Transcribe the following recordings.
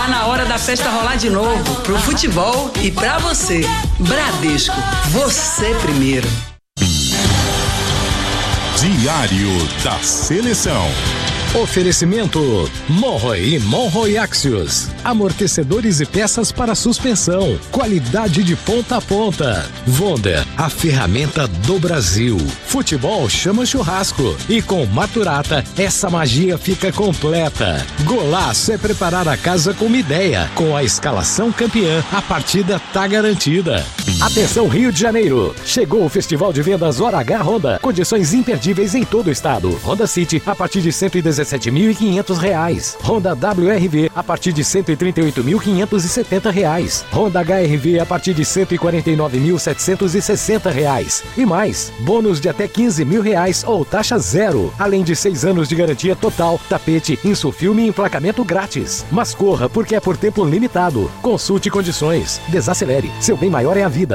Tá na hora da festa rolar de novo, pro futebol e pra você. Bradesco, você primeiro. Diário da Seleção. Oferecimento Monroe e Monroe Axios. Amortecedores e peças para suspensão. Qualidade de ponta a ponta. Wonder, a ferramenta do Brasil. Futebol chama churrasco. E com Maturata, essa magia fica completa. Golaço é preparar a casa com uma ideia. Com a escalação campeã, a partida tá garantida. Atenção Rio de Janeiro. Chegou o Festival de Vendas Hora H Honda. Condições imperdíveis em todo o estado. Honda City a partir de R$117.500. Honda WRV a partir de R$138.570. Honda HRV a partir de R$149.760. E mais, bônus de até R$15.000 ou taxa zero. Além de 6 anos de garantia total, tapete, insufilme e emplacamento grátis. Mas corra, porque é por tempo limitado. Consulte condições. Desacelere. Seu bem maior é a vida.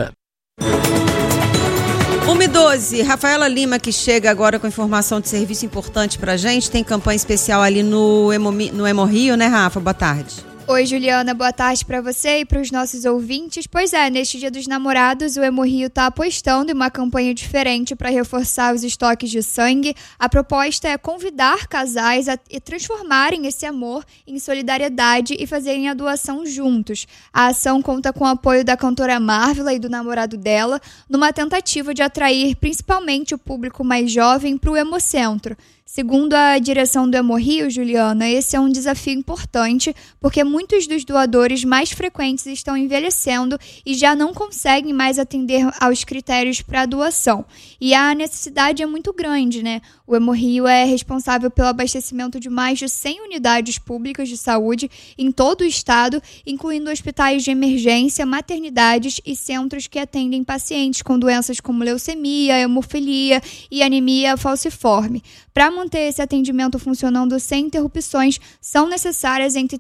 1h12, Rafaela Lima, que chega agora com informação de serviço importante pra gente. Tem campanha especial ali no Hemorrio, né, Rafa? Boa tarde. Oi, Juliana, boa tarde para você e para os nossos ouvintes. Pois é, neste Dia dos Namorados, o Hemorrio está apostando em uma campanha diferente para reforçar os estoques de sangue. A proposta é convidar casais a transformarem esse amor em solidariedade e fazerem a doação juntos. A ação conta com o apoio da cantora Marvela e do namorado dela, numa tentativa de atrair principalmente o público mais jovem para o Hemocentro. Segundo a direção do Hemorrio, Juliana, esse é um desafio importante porque muitos dos doadores mais frequentes estão envelhecendo e já não conseguem mais atender aos critérios para a doação. E a necessidade é muito grande, né? O Hemorrio é responsável pelo abastecimento de mais de 100 unidades públicas de saúde em todo o estado, incluindo hospitais de emergência, maternidades e centros que atendem pacientes com doenças como leucemia, hemofilia e anemia falciforme. Para manter esse atendimento funcionando sem interrupções, são necessárias entre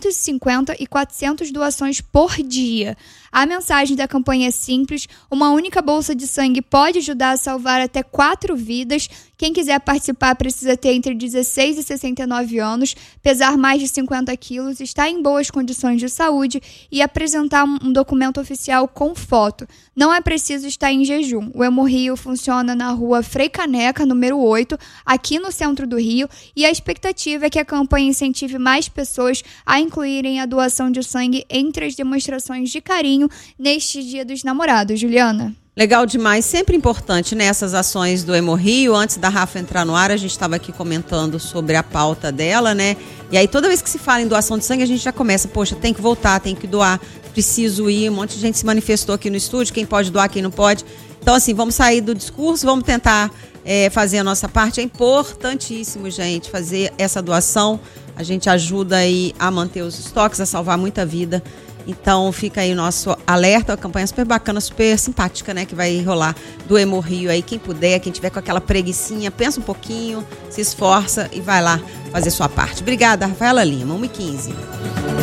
350 e 400 doações por dia. A mensagem da campanha é simples: uma única bolsa de sangue pode ajudar a salvar até 4 vidas. Quem quiser participar precisa ter entre 16 e 69 anos, pesar mais de 50 quilos, estar em boas condições de saúde e apresentar um documento oficial com foto. Não é preciso estar em jejum. O Hemorrio funciona na rua Frei Caneca, número 8, aqui no centro do Rio, e a expectativa é que a campanha incentive mais pessoas a incluírem a doação de sangue entre as demonstrações de carinho neste Dia dos Namorados, Juliana. Legal demais, sempre importante, né, essas ações do Hemorrio. Antes da Rafa entrar no ar, a gente estava aqui comentando sobre a pauta dela, né? E aí toda vez que se fala em doação de sangue, a gente já começa, poxa, tem que voltar, tem que doar, preciso ir. Um monte de gente se manifestou aqui no estúdio, quem pode doar, quem não pode. Então, assim, vamos sair do discurso, vamos tentar fazer a nossa parte. É importantíssimo, gente, fazer essa doação. A gente ajuda aí a manter os estoques, a salvar muita vida. Então fica aí o nosso alerta, uma campanha super bacana, super simpática, né, que vai rolar do Hemorrio aí. Quem puder, quem tiver com aquela preguicinha, pensa um pouquinho, se esforça e vai lá fazer sua parte. Obrigada, Rafaela Lima, 1h15.